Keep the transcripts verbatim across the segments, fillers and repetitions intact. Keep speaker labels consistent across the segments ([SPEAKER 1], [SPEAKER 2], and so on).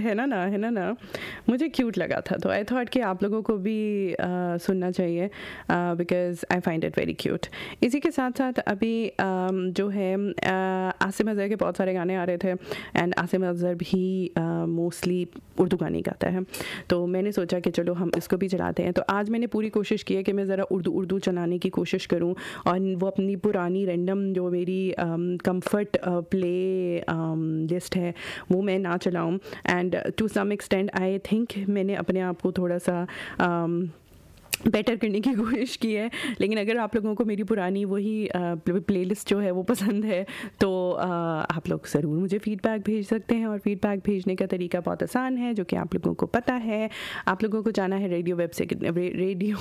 [SPEAKER 1] है ना ना है ना ना मुझे क्यूट लगा था, तो आई थॉट कि आप लोगों को भी uh, सुनना चाहिए because I find it very cute. इसी के साथ साथ अभी um, जो है uh, आसिम अजहर के बहुत सारे गाने आ रहे थे, एंड आसिम अजहर भी मोस्टली uh, उर्दू गाने गाता है, तो मैंने सोचा कि चलो हम इसको भी चलाते हैं। तो आज मैंने पूरी कोशिश की है कि मैं ज़रा उर्दू उर्दू चलाने की कोशिश करूं और वो अपनी पुरानी रैंडम जो मेरी कंफर्ट प्ले लिस्ट है वो मैं ना चलाऊं, and to some extent I think मैंने अपने आप को थोड़ा सा um, बेटर करने की कोशिश की है। लेकिन अगर आप लोगों को मेरी पुरानी वही प्लेलिस्ट जो है वो पसंद है तो आ, आप लोग ज़रूर मुझे फ़ीडबैक भेज सकते हैं, और फ़ीडबैक भेजने का तरीका बहुत आसान है जो कि आप लोगों को पता है। आप लोगों को जाना है radio website radio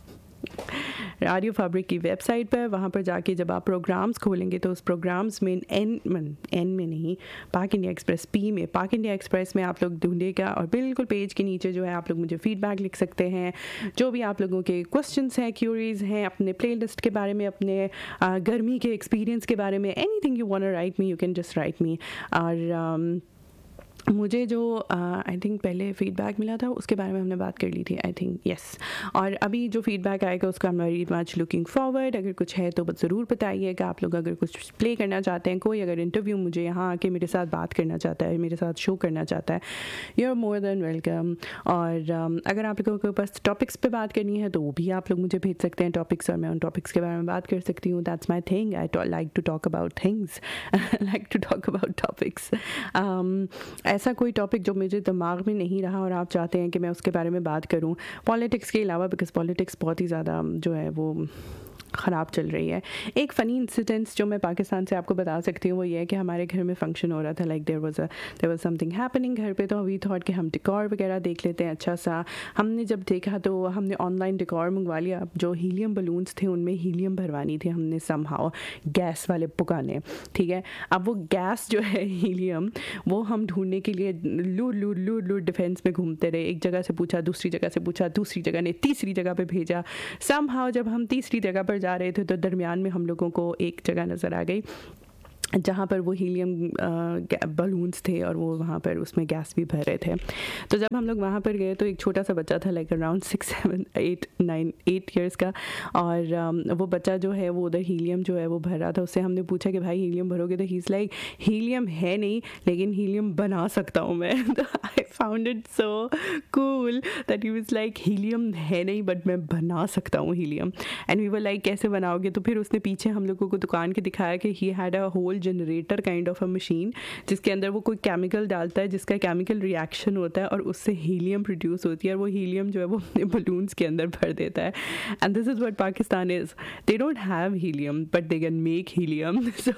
[SPEAKER 1] radio fabric की वेबसाइट पर, वहाँ पर जाके जब आप प्रोग्राम्स खोलेंगे तो उस प्रोग्राम्स में एन एन में नहीं पाक इंडिया एक्सप्रेस पी में पाक इंडिया एक्सप्रेस में आप लोग ढूंढेगा, और बिल्कुल पेज के नीचे जो है आप लोग मुझे फीडबैक लिख सकते हैं, जो भी आप लोगों के क्वेश्चंस हैं, क्यूरीज हैं, अपने प्लेलिस्ट के बारे में, अपने आ, गर्मी के एक्सपीरियंस के बारे में, anything you want to right me, you can just right मी। और मुझे जो आई uh, थिंक पहले फ़ीडबैक मिला था उसके बारे में हमने बात कर ली थी, आई थिंक यस। और अभी जो फ़ीडबैक आएगा उसका I am very much looking forward. अगर कुछ है तो बस ज़रूर बताइएगा। आप लोग अगर कुछ प्ले करना चाहते हैं, कोई अगर इंटरव्यू मुझे यहाँ आके मेरे साथ बात करना चाहता है, मेरे साथ शो करना चाहता है, you are more than welcome. और um, अगर आप लोगों के पास टॉपिक्स पे बात करनी है तो वो भी आप लोग मुझे भेज सकते हैं टॉपिक्स, और मैं उन टॉपिक्स के बारे में बात कर सकती हूँ। That's my thing, I like to talk about things, like to talk about topics. ऐसा कोई टॉपिक जो मुझे दिमाग में नहीं रहा और आप चाहते हैं कि मैं उसके बारे में बात करूं, पॉलिटिक्स के अलावा, बिकॉज पॉलिटिक्स बहुत ही ज़्यादा जो है वो ख़राब चल रही है। एक फ़नी इंसिडेंट्स जो मैं पाकिस्तान से आपको बता सकती हूँ वो ये है कि हमारे घर में फंक्शन हो रहा था, like there was a there was something happening घर पे, तो वी थॉट कि हम डेकोर वगैरह देख लेते हैं अच्छा सा। हमने जब देखा तो हमने ऑनलाइन डेकोर मंगवा लिया। जो हीलियम बलून्स थे उनमें हीलियम भरवानी थी हमने समहाउ, गैस वाले पुकाने, ठीक है। अब वो गैस जो है हीलियम वो हम ढूंढने के लिए लूर लूर लूर लूर डिफेंस में घूमते रहे। एक जगह से पूछा, दूसरी जगह से पूछा, दूसरी जगह ने तीसरी जगह पे भेजा। समहाउ जब हम तीसरी जगह पर जा रहे थे तो दरमियान में हम लोगों को एक जगह नज़र आ गई जहाँ पर वो हीलियम बलून्स थे और वो वहाँ पर उसमें गैस भी भर रहे थे। तो जब हम लोग वहाँ पर गए तो एक छोटा सा बच्चा था, like around six seven eight nine eight years का, और um, वो बच्चा जो है वो उधर हीलियम जो है वो भर रहा था। उससे हमने पूछा कि भाई हीलियम भरोगे, तो ही इज़ लाइक हीलियम है नहीं लेकिन हीलियम बना सकता हूँ मैं। तो I found it so cool that he was like helium है नहीं बट मैं बना सकता हूँ helium. And we were like कैसे बनाओगे? तो फिर उसने पीछे हम लोगों को दुकान के दिखाया कि he had a whole generator kind of a machine जिसके अंदर वो कोई केमिकल डालता है जिसका केमिकल रिएक्शन होता है और उससे हीलियम प्रोड्यूस होती है, और वो हीलियम जो है वो अपने बलून्स के अंदर भर देता है। And this is what Pakistan is, they don't have helium but they can make helium. So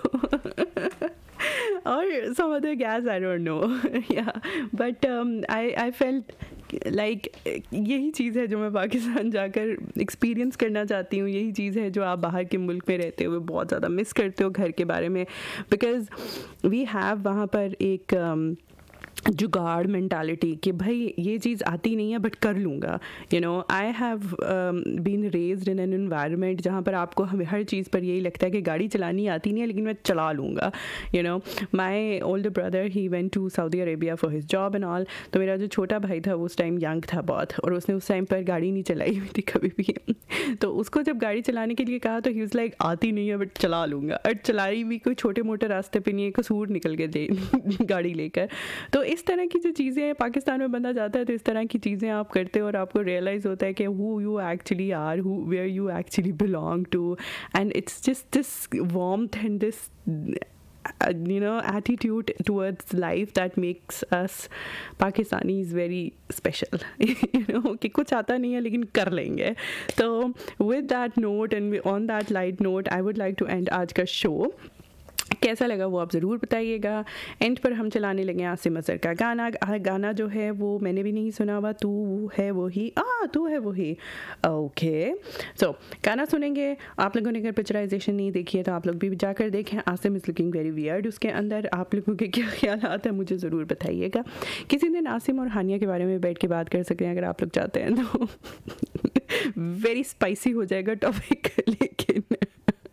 [SPEAKER 1] or some other gas, I don't know. Yeah, but um, I I felt like यही चीज़ है जो मैं पाकिस्तान जाकर एक्सपीरियंस करना चाहती हूँ। यही चीज़ है जो आप बाहर के मुल्क में रहते हुए बहुत ज़्यादा मिस करते हो घर के बारे में, बिकॉज वी हैव वहाँ पर एक um, जुगाड़ मेंटालिटी कि भाई ये चीज़ आती नहीं है बट कर लूँगा। You know I have been raised in an environment जहाँ पर आपको हमें हर चीज़ पर यही लगता है कि गाड़ी चलानी आती नहीं है लेकिन मैं चला लूँगा। You know my older brother he went to Saudi Arabia for his job and all. तो मेरा जो छोटा भाई था वो उस टाइम यंग था बहुत, और उसने उस टाइम पर गाड़ी नहीं चलाई हुई थी कभी भी। तो उसको जब गाड़ी चलाने के लिए कहा तो ही वाज लाइक आती नहीं है बट चला लूँगा, और चलाई भी कोई छोटे मोटे रास्ते पे नहीं है, कसूर निकल के दे गाड़ी लेकर। तो इस तरह की जो चीज़ें हैं पाकिस्तान में बंदा जाता है तो इस तरह की चीज़ें आप करते हो और आपको रियलाइज़ होता है कि who you actually are, who where you actually belong to, and it's just this warmth and this you know attitude towards life that makes us Pakistanis very special. You know कि कुछ आता नहीं है लेकिन कर लेंगे। तो with that note and on that light note I would like to end आज का शो। कैसा लगा वो आप ज़रूर बताइएगा। एंड पर हम चलाने लगे आसिम अजहर का गाना। गाना जो है वो मैंने भी नहीं सुना हुआ, तू है वो ही आ तू है वो ही ओके। सो गाना सुनेंगे। आप लोगों ने अगर पिक्चराइजेशन नहीं देखी है तो आप लोग भी जाकर देखें। Asim is looking very weird. उसके अंदर आप लोगों के क्या ख्यालात हैं मुझे ज़रूर बताइएगा। किसी दिन आसिम और हानिया के बारे में बैठ के बात कर सकते हैं अगर आप लोग चाहते हैं तो। वेरी स्पाइसी हो जाएगा टॉपिक, लेकिन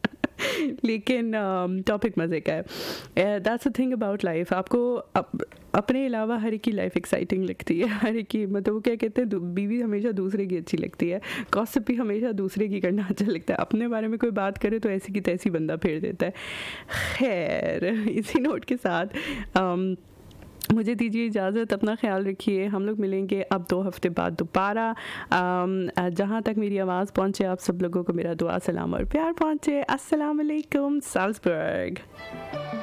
[SPEAKER 1] लेकिन टॉपिक um, मज़े का है। That's a thing about life. आपको अब अपने अलावा हर एक की लाइफ एक्साइटिंग लगती है, हर एक की, मतलब वो क्या कहते हैं, बीवी हमेशा दूसरे की अच्छी लगती है, गॉसिप भी हमेशा दूसरे की करना अच्छा लगता है, अपने बारे में कोई बात करे तो ऐसी की तैसी बंदा फेर देता है। खैर, इसी नोट के साथ um, मुझे दीजिए इजाज़त, अपना ख्याल रखिए। हम लोग मिलेंगे अब दो हफ्ते बाद दोबारा। जहाँ तक मेरी आवाज़ पहुँचे आप सब लोगों को मेरा दुआ सलाम और प्यार पहुँचे। अस्सलाम वालेकुम साल्सबर्ग।